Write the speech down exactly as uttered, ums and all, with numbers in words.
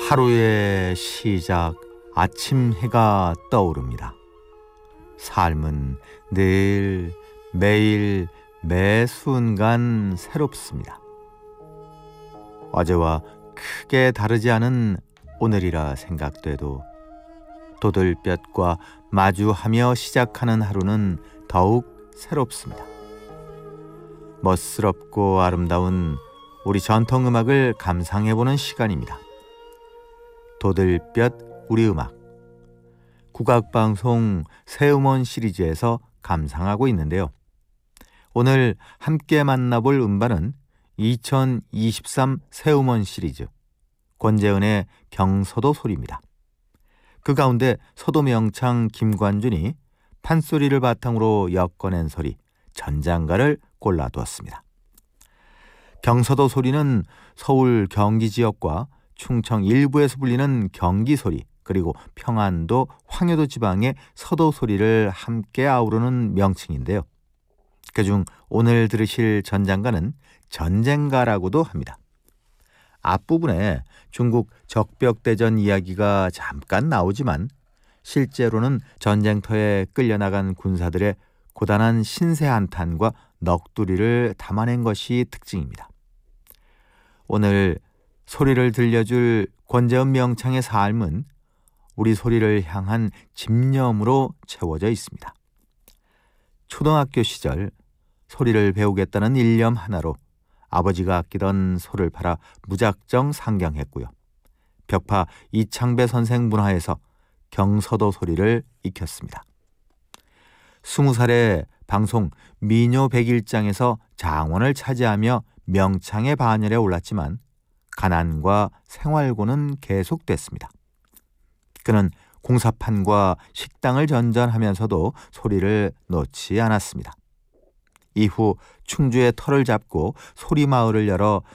하루의 시작, 아침 해가 떠오릅니다. 삶은 늘, 매일, 매 순간 새롭습니다. 어제와 크게 다르지 않은 오늘이라 생각돼도 도들볕과 마주하며 시작하는 하루는 더욱 새롭습니다. 멋스럽고 아름다운 우리 전통음악을 감상해보는 시간입니다. 도들볕 우리 음악, 국악방송 새음원 시리즈에서 감상하고 있는데요. 오늘 함께 만나볼 음반은 이천이십삼 새음원 시리즈 권재은의 경서도 소리입니다. 그 가운데 서도명창 김관준이 판소리를 바탕으로 엮어낸 소리 전장가를 골라두었습니다. 경서도 소리는 서울 경기 지역과 충청 일부에서 불리는 경기소리, 그리고 평안도, 황해도 지방의 서도소리를 함께 아우르는 명칭인데요. 그중 오늘 들으실 전장가는 전쟁가라고도 합니다. 앞부분에 중국 적벽대전 이야기가 잠깐 나오지만 실제로는 전쟁터에 끌려나간 군사들의 고단한 신세 한탄과 넋두리를 담아낸 것이 특징입니다. 오늘 소리를 들려줄 권재은 명창의 삶은 우리 소리를 향한 집념으로 채워져 있습니다. 초등학교 시절 소리를 배우겠다는 일념 하나로 아버지가 아끼던 소를 팔아 무작정 상경했고요. 벽파 이창배 선생 문화에서 경서도 소리를 익혔습니다. 스무 살에 방송 미녀 백일장에서 장원을 차지하며 명창의 반열에 올랐지만 가난과 생활고는 계속됐습니다. 그는 공사판과 식당을 전전하면서도 소리를 놓지 않았습니다. 이후 충주의 터를 잡고 소리마을을 열어